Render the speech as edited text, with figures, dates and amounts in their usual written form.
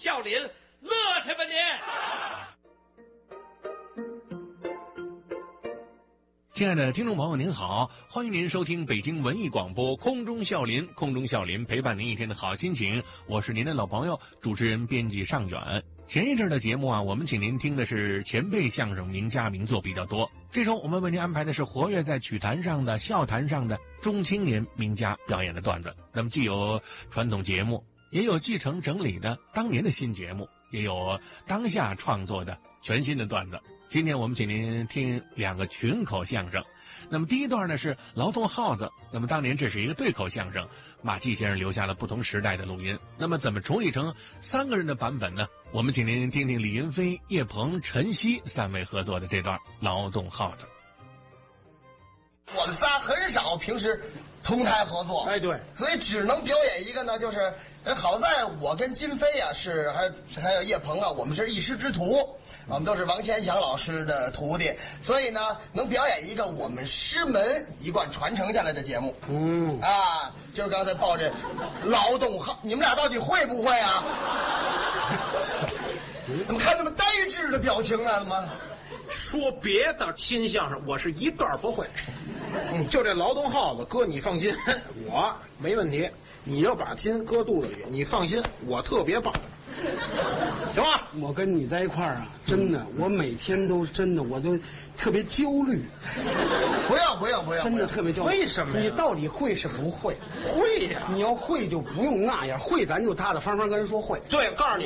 笑林，乐去吧你！ 亲爱的听众朋友您好，欢迎您收听北京文艺广播空中笑林，空中笑林陪伴您一天的好心情，我是您的老朋友主持人编辑尚远。前一阵的节目啊，我们请您听的是前辈相声名家名作比较多，这周我们为您安排的是活跃在曲坛上的笑坛上的中青年名家表演的段子。那么既有传统节目，也有继承整理的当年的新节目，也有当下创作的全新的段子。今天我们请您听两个群口相声。那么第一段呢是劳动号子，那么当年这是一个对口相声，马季先生留下了不同时代的录音，那么怎么处理成三个人的版本呢？我们请您听听李云飞、叶鹏、陈曦三位合作的这段劳动号子。 我们仨很少平时同台合作， 哎对， 所以只能表演一个呢，就是好在我跟金飞啊是还有叶鹏啊，我们是一师之徒，我们都是王千祥老师的徒弟，所以呢能表演一个我们师门一贯传承下来的节目。就是刚才抱着劳动号，你们俩到底会不会啊？怎么看那么呆滞的表情来了吗？ 说别的新相声我是一段不会，就这劳动号子哥你放心，我没问题，你就把心搁肚子里，你放心，我特别棒，行吧？ 我跟你在一块儿啊，真的，我每天都真的我都特别焦虑。 不要， 真的特别焦虑。 为什么呀？ 你到底会是不会？ 会呀！ 你要会就不用那样，会咱就踏踏方方跟人说会。 对，告诉你。